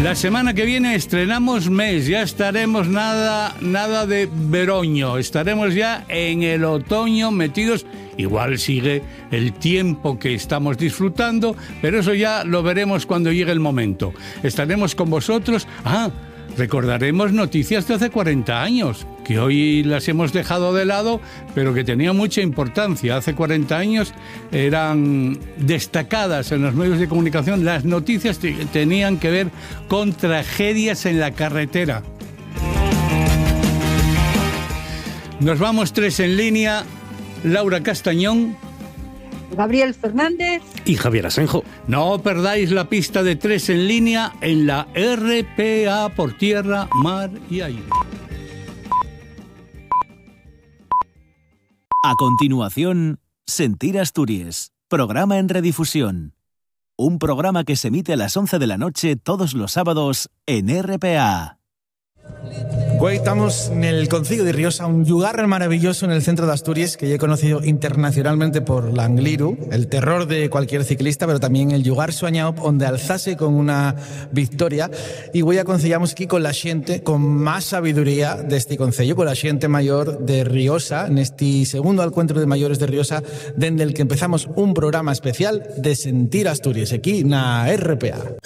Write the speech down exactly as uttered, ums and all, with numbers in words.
La semana que viene estrenamos mes, ya estaremos nada, nada de veroño, estaremos ya en el otoño metidos. Igual sigue el tiempo que estamos disfrutando, pero eso ya lo veremos cuando llegue el momento. Estaremos con vosotros. Ah, recordaremos noticias de hace cuarenta años, que hoy las hemos dejado de lado, pero que tenían mucha importancia. Hace cuarenta años eran destacadas en los medios de comunicación. Las noticias te- tenían que ver con tragedias en la carretera. Nos vamos tres en línea. Laura Castañón. Gabriel Fernández y Javier Asenjo. No perdáis la pista de tres en línea en la R P A por tierra, mar y aire. A continuación, Sentir Asturias, programa en redifusión. Un programa que se emite a las once de la noche todos los sábados en R P A. Hoy estamos en el Concello de Riosa, un lugar maravilloso en el centro de Asturias que ya he conocido internacionalmente por l'Angliru, el terror de cualquier ciclista, pero también el lugar soñado donde alzase con una victoria. Y hoy aconsellamos aquí con la xente con más sabiduría de este concello, con la xente mayor de Riosa, en este segundo encuentro de mayores de Riosa, desde el que empezamos un programa especial de Sentir Asturias, aquí en la R P A.